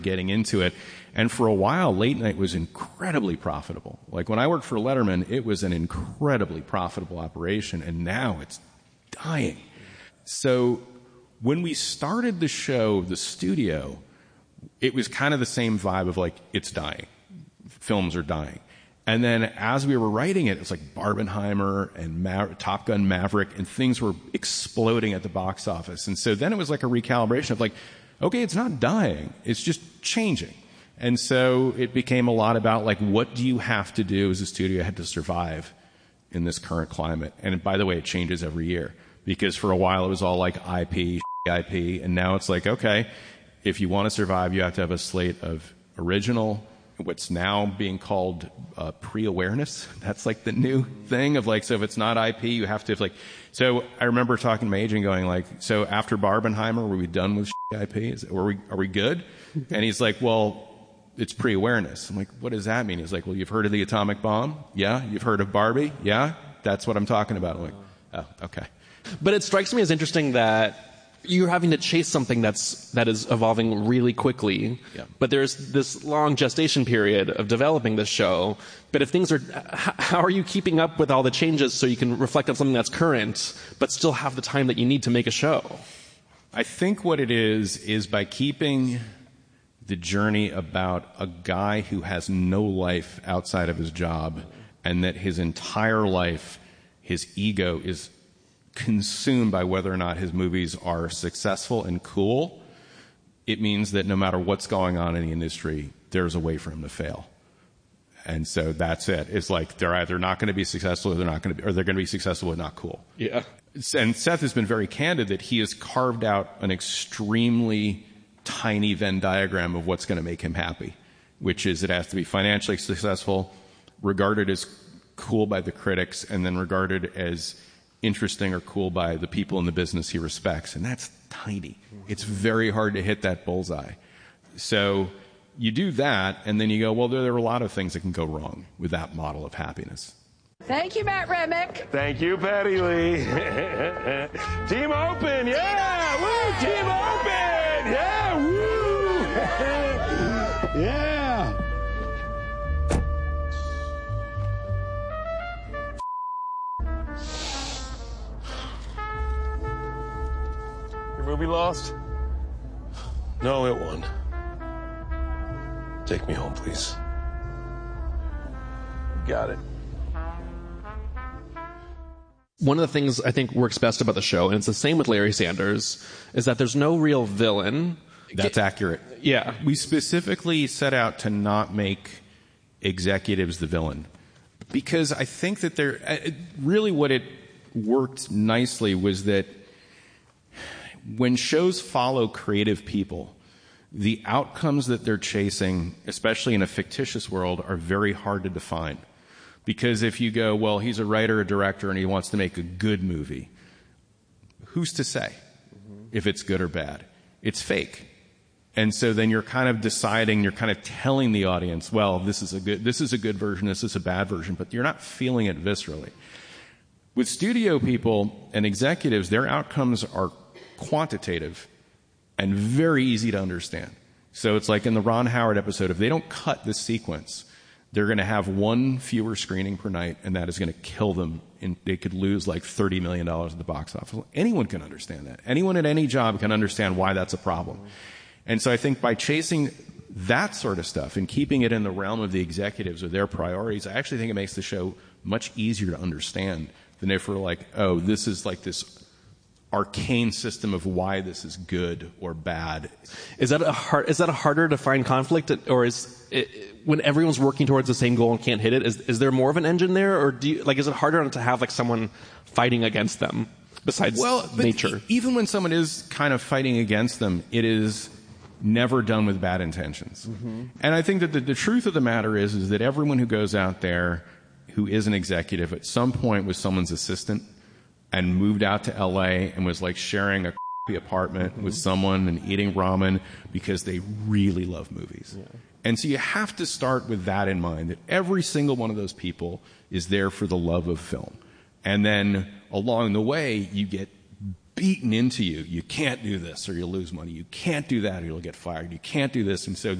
getting into it. And for a while, late night was incredibly profitable. Like when I worked for Letterman, it was an incredibly profitable operation, and now it's dying. So when we started the show, the studio, it was kind of the same vibe of like, it's dying. Films are dying. And then as we were writing it, it was like Barbenheimer and Top Gun Maverick, and things were exploding at the box office. And so then it was like a recalibration of like, okay, it's not dying. It's just changing. And so it became a lot about like, what do you have to do as a studio head to survive in this current climate? And by the way, it changes every year, because for a while it was all like IP, and now it's like, okay, if you want to survive, you have to have a slate of original, what's now being called pre-awareness. That's like the new thing of like, so if it's not IP, you have to like, so I remember talking to my agent going like, so after Barbenheimer, were we done with IP? Are we good? And he's like, well, it's pre-awareness. I'm like, what does that mean? He's like, well, you've heard of the atomic bomb? Yeah. You've heard of Barbie? Yeah. That's what I'm talking about. I'm like, oh, okay. But it strikes me as interesting that you're having to chase something that is evolving really quickly. Yeah. But there's this long gestation period of developing this show. But if things are, how are you keeping up with all the changes so you can reflect on something that's current, but still have the time that you need to make a show? I think what it is by keeping the journey about a guy who has no life outside of his job, and that his entire life, his ego is consumed by whether or not his movies are successful and cool. It means that no matter what's going on in the industry, there's a way for him to fail. And so that's it. It's like they're either not going to be successful or they're going to be successful but not cool. Yeah. And Seth has been very candid that he has carved out an extremely tiny Venn diagram of what's going to make him happy, which is it has to be financially successful, regarded as cool by the critics, and then regarded as interesting or cool by the people in the business he respects. And that's tiny. It's very hard to hit that bullseye. So you do that, and then you go, well, there are a lot of things that can go wrong with that model of happiness. Thank you, Matt Remick. Thank you, Patty Lee. Team Open, yeah! Woo! Team Open! Yeah! Woo! Yeah! Your movie lost? No, it won. Take me home, please. Got it. One of the things I think works best about the show, and it's the same with Larry Sanders, is that there's no real villain. That's accurate. Yeah. We specifically set out to not make executives the villain, because I think that really what it worked nicely was that when shows follow creative people, the outcomes that they're chasing, especially in a fictitious world, are very hard to define. Because if you go, well, he's a writer, a director, and he wants to make a good movie, who's to say if it's good or bad? It's fake. And so then you're kind of deciding, you're kind of telling the audience, well, this is a good version, this is a bad version, but you're not feeling it viscerally. With studio people and executives, their outcomes are quantitative and very easy to understand. So it's like in the Ron Howard episode, if they don't cut this sequence, they're going to have one fewer screening per night, and that is going to kill them. And they could lose like $30 million at the box office. Anyone can understand that. Anyone at any job can understand why that's a problem. And so I think by chasing that sort of stuff and keeping it in the realm of the executives or their priorities, I actually think it makes the show much easier to understand than if we're like, oh, this is like this arcane system of why this is good or bad. Is that a harder to find conflict, or is it, when everyone's working towards the same goal and can't hit it, is there more of an engine there, or is it harder to have like someone fighting against them besides nature? Even when someone is kind of fighting against them, it is never done with bad intentions. Mm-hmm. And I think that the truth of the matter is that everyone who goes out there who is an executive at some point was someone's assistant and moved out to LA and was like sharing a apartment with someone and eating ramen because they really love movies. Yeah. And so you have to start with that in mind, that every single one of those people is there for the love of film. And then along the way, you get beaten into you. You can't do this or you'll lose money. You can't do that or you'll get fired. You can't do this. And so